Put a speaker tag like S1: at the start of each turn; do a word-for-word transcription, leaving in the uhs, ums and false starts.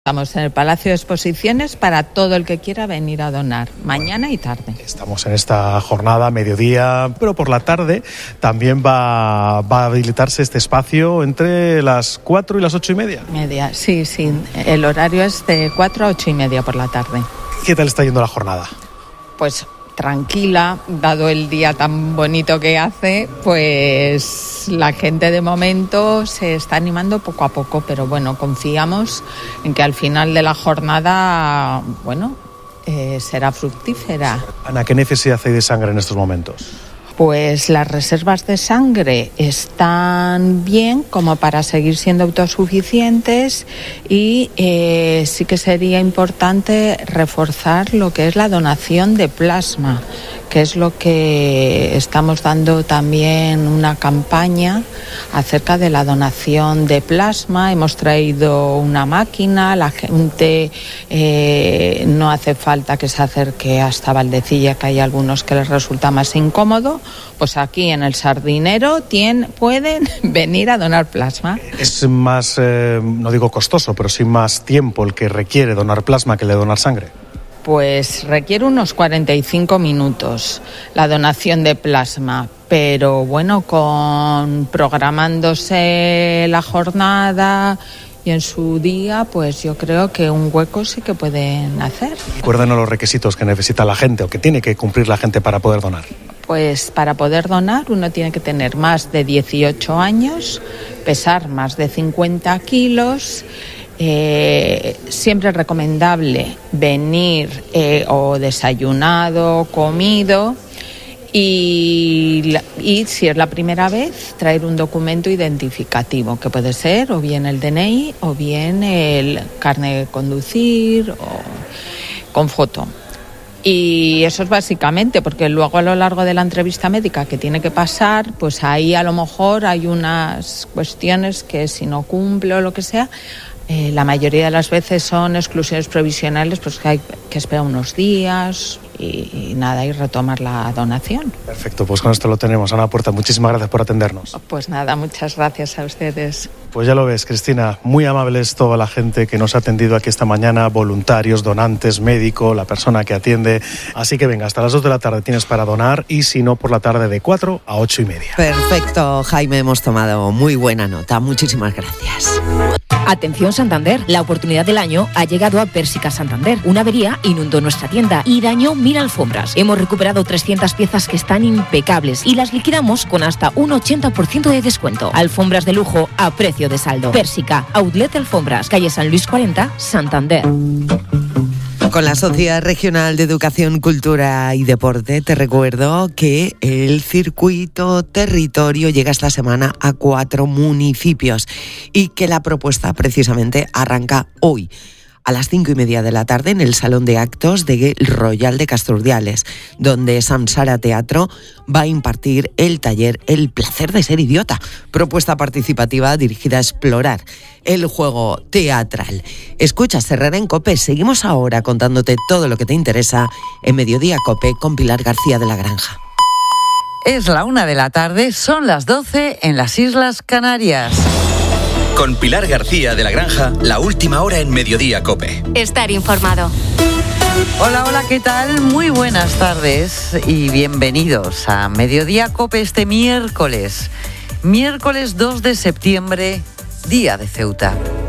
S1: Estamos en el Palacio de Exposiciones para todo el que quiera venir a donar, mañana y tarde.
S2: Estamos en esta jornada, mediodía, pero por la tarde también va, va a habilitarse este espacio entre las cuatro y las ocho y media.
S1: Media, sí, sí. El horario es de cuatro a ocho y media por la tarde.
S2: ¿Qué tal está yendo la jornada?
S1: Pues tranquila, dado el día tan bonito que hace, pues la gente de momento se está animando poco a poco, pero bueno, confiamos en que al final de la jornada, bueno, eh, será fructífera.
S2: Ana, ¿qué necesidad hay de sangre en estos momentos?
S1: Pues las reservas de sangre están bien como para seguir siendo autosuficientes y eh, sí que sería importante reforzar lo que es la donación de plasma, que es lo que estamos dando también una campaña acerca de la donación de plasma. Hemos traído una máquina, la gente eh, no hace falta que se acerque hasta Valdecilla, que hay algunos que les resulta más incómodo. Pues aquí en el Sardinero tienen, pueden venir a donar plasma.
S2: Es más, eh, no digo costoso, pero sí más tiempo el que requiere donar plasma que el de donar sangre.
S1: Pues requiere unos cuarenta y cinco minutos la donación de plasma, pero bueno, con programándose la jornada y en su día, pues yo creo que un hueco sí que pueden hacer.
S2: Recuérdenos los requisitos que necesita la gente o que tiene que cumplir la gente para poder donar.
S1: Pues para poder donar uno tiene que tener más de dieciocho años, pesar más de cincuenta kilos. Eh, siempre es recomendable venir eh, o desayunado, comido y, y si es la primera vez traer un documento identificativo que puede ser o bien el D N I o bien el carnet de conducir o con foto. Y eso es básicamente, porque luego a lo largo de la entrevista médica que tiene que pasar, pues ahí a lo mejor hay unas cuestiones que si no cumple o lo que sea, eh, la mayoría de las veces son exclusiones provisionales, pues que hay que esperar unos días y, y nada, y retomar la donación.
S2: Perfecto, pues con esto lo tenemos. Ana Puerta, muchísimas gracias por atendernos.
S1: Pues nada, muchas gracias a ustedes.
S2: Pues ya lo ves, Cristina, muy amables toda la gente que nos ha atendido aquí esta mañana, voluntarios, donantes, médico, la persona que atiende. Así que venga, hasta las dos de la tarde tienes para donar y si no, por la tarde de cuatro a ocho y media.
S3: Perfecto, Jaime, hemos tomado muy buena nota. Muchísimas gracias.
S4: Atención Santander, la oportunidad del año ha llegado a Pérsica Santander. Una avería inundó nuestra tienda y dañó mil alfombras. Hemos recuperado trescientas piezas que están impecables y las liquidamos con hasta un ochenta por ciento de descuento. Alfombras de lujo a precio de saldo. Pérsica, Outlet Alfombras, calle San Luis cuarenta, Santander.
S3: Con la Sociedad Regional de Educación, Cultura y Deporte te recuerdo que el circuito territorio llega esta semana a cuatro municipios y que la propuesta precisamente arranca hoy a las cinco y media de la tarde en el Salón de Actos de Royal de Casturdiales, donde Samsara Teatro va a impartir el taller El placer de ser idiota, propuesta participativa dirigida a explorar el juego teatral. Escuchas Herrera en COPE, seguimos ahora contándote todo lo que te interesa en Mediodía COPE con Pilar García de la Granja.
S5: Es la una de la tarde, son las doce en las Islas Canarias.
S6: Con Pilar García de la Granja, la última hora en Mediodía COPE.
S7: Estar informado.
S5: Hola, hola, ¿qué tal? Muy buenas tardes y bienvenidos a Mediodía COPE este miércoles. Miércoles dos de septiembre, Día de Ceuta.